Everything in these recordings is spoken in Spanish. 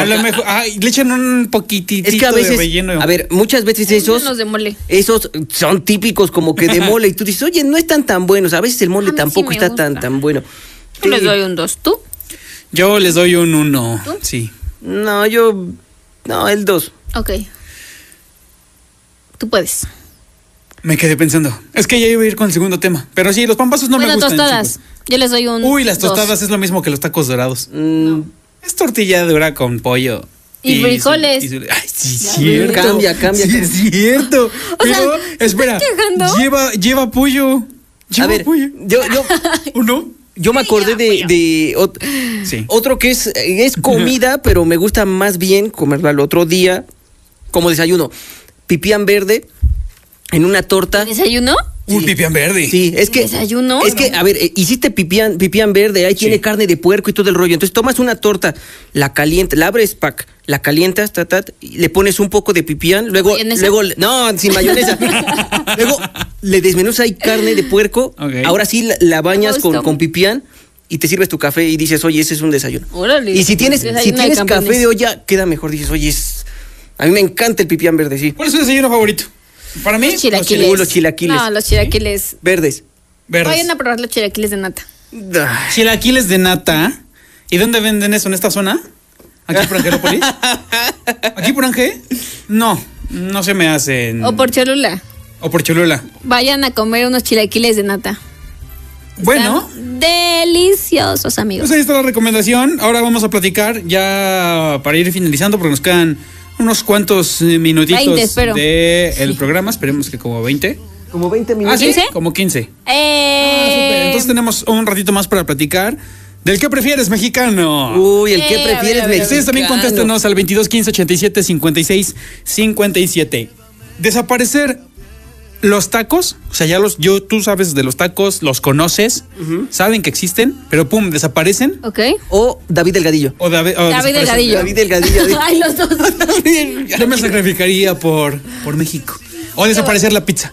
A lo mejor, le echan un poquitito es que a veces, de relleno. a ver, muchas veces Unos de mole. esos son típicos como que de mole. Y tú dices, oye, no están tan buenos. A veces el mole A mí tampoco sí me está gusta. tan bueno. Yo les doy un 2. ¿Tú? Yo les doy un 1. Sí. No, el 2. Ok. Tú puedes. Me quedé pensando. Es que ya iba a ir con el segundo tema. Pero sí, los pambazos no me gustan. tostadas. chicos. Yo les doy un Uy, las tostadas 2. es lo mismo que los tacos dorados. No. Es tortilla dura con pollo. Y frijoles. Ay, sí, Ya cierto. Cambia. Sí, es cierto. O sea, Pero, ¿te espera. estás quejando? Lleva pollo. A ver, pollo. ¿O no? yo me acordé de Sí. otro que es comida, pero me gusta más bien comerlo al otro día como desayuno. Pipián verde en una torta. ¿Desayuno? Un pipián verde. Sí, es que ¿Desayuno? Es que, a ver, hiciste pipián verde, ahí tiene carne de puerco y todo el rollo. Entonces tomas una torta, la calientas, la abres, la calientas, y le pones un poco de pipián, luego, ¿Mayonesa? no, sin mayonesa. Luego le desmenuzas ahí carne de puerco, Ok. ahora sí la bañas Me gusta. con pipián y te sirves tu café y dices, oye, ese es un desayuno. Órale. Y si tienes Desayuno de café campeones. de olla, queda mejor, dices, oye, a mí me encanta el pipián verde, sí. ¿Cuál es su desayuno favorito? Para mí, Los chilaquiles. Los chilaquiles. No, los chilaquiles. Verdes. verdes. Vayan a probar los chilaquiles de nata. Ay. Chilaquiles de nata. ¿Y dónde venden eso? ¿En esta zona? ¿Aquí por Angelópolis? ¿Aquí por Angé? No se me hacen. O por Cholula. O por Cholula. Vayan a comer unos chilaquiles de nata. Bueno, Están deliciosos, amigos. pues ahí está la recomendación. Ahora vamos a platicar ya para ir finalizando porque nos quedan unos cuantos minutitos 20, espero. del programa. Esperemos que como 20. Como 20 minutos. Ah, sí, 15? como 15. Súper. Entonces tenemos un ratito más para platicar del qué prefieres, mexicano. Uy, el que a prefieres ver, a ver. Ustedes también mexicano. contéstenos al 22 15 87 56 57. Desaparecer los tacos, o sea, tú sabes de los tacos, los conoces, saben que existen, pero pum, desaparecen. Ok. O David Delgadillo. O David desaparecen. Delgadillo. David Delgadillo. Ay, los dos. Yo me sacrificaría por México. O desaparecer la pizza.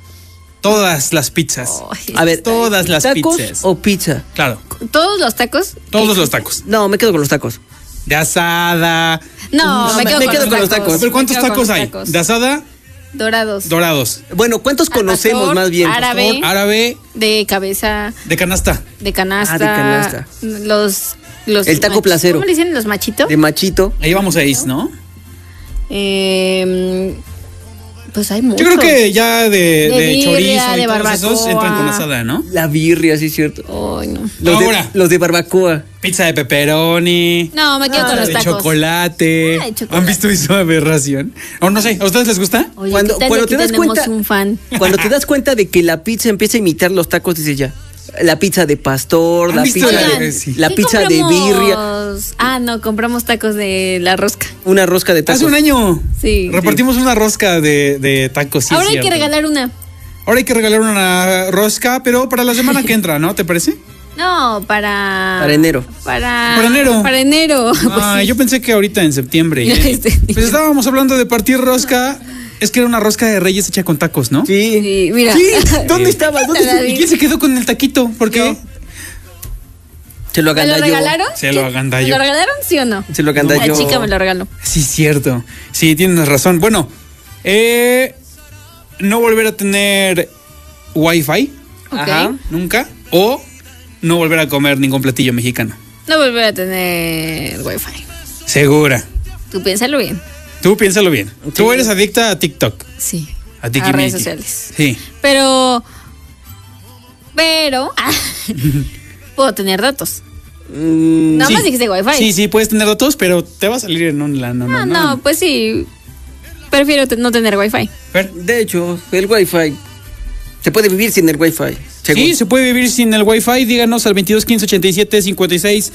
Todas las pizzas. Ay, A ver, Todas las ¿tacos pizzas. o pizza? Claro, ¿Todos los tacos? todos los tacos. No, me quedo con los tacos. De asada. No, me quedo con los tacos. Pero ¿cuántos Me quedo con tacos los hay? tacos. De asada, Dorados. dorados. Bueno, ¿cuántos conocemos pastor, más bien? árabe. Pastor. Árabe, De cabeza, de canasta. de canasta. Ah, de canasta. Los El taco placero. ¿Cómo le dicen los machitos? De machito. Ahí vamos a ir, ¿no? Pues hay muchos. Yo creo que ya de birria, chorizo y de todos barbacoa. esos entran con asada, ¿no? La birria, sí es cierto. Ay, no. Ahora. Los de barbacoa. Pizza de pepperoni. No, me quedo con los De tacos. chocolate. Ay, chocolate. ¿Han visto esa aberración? O no sé, ¿a ustedes les gusta? Oye, Cuando- ¿qué tal cuando que te das tenemos cuenta- un fan? Cuando te das cuenta de que la pizza empieza a imitar los tacos, dices ya. La pizza de pastor, ¿Han la visto pizza, la- de, sí. la ¿Qué pizza de birria, compramos? Ah, no, compramos tacos de la rosca. una rosca de tacos. Hace un año. Sí. Repartimos una rosca de tacos. Sí, Ahora es hay que cierto. regalar una. Ahora hay que regalar una rosca, pero para la semana que entra, ¿no? ¿Te parece? No, para... Para enero. Para enero. Para enero. Pues Ay, sí. yo pensé que ahorita en septiembre. Este- Pues estábamos hablando de partir rosca. Es que era una rosca de Reyes hecha con tacos, ¿no? Sí. Sí, mira. Sí, ¿dónde estaba? ¿Dónde estaba? ¿Y quién se quedó con el taquito? ¿Por qué? Se lo ¿Me lo agandalló. regalaron? Se lo agandalló. ¿Me lo regalaron, sí o no? Se lo agandalló. La chica me lo regaló. Sí, cierto. Sí, tienes razón. Bueno, no volver a tener Wi-Fi Ajá. nunca. O no volver a comer ningún platillo mexicano. No volver a tener wifi. Segura. Tú piénsalo bien. Tú piénsalo bien. Tú eres adicta a TikTok. Sí. A A TikTok. redes sociales. Sí. Pero puedo tener datos. Nada Sí. más dijiste wifi. Sí, sí, puedes tener datos, pero te va a salir en un No, pues sí. Prefiero no tener wifi. Fer. De hecho, el wifi. Se puede vivir sin el wifi. según. Sí, se puede vivir sin el Wi-Fi. Díganos al 22 15 87 56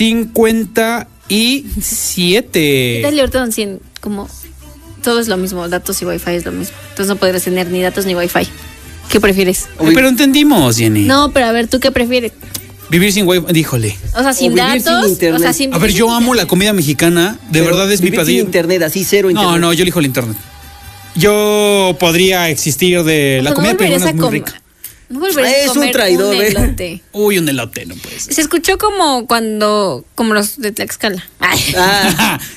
57. Dale ahorita un 100, como todo es lo mismo, datos y wifi es lo mismo. Entonces no podrás tener ni datos ni wifi. ¿Qué prefieres? Pero entendimos, Jenny. No, pero a ver, ¿tú qué prefieres? Vivir sin Wi-Fi, díjole. O sea, sin vivir sin datos, internet. o sea, sin A ver, yo amo la comida mexicana. De Pero verdad es mi vivir sin platillo. internet, así cero internet. No, yo elijo el internet. Yo podría existir de la O sea, comida no peruana volverías es a muy comer. rica. No volverías Es a un comer traidor, un ¿eh? elote. Uy, un elote, no puede ser. Se escuchó como los de Tlaxcala. Ay. Ah,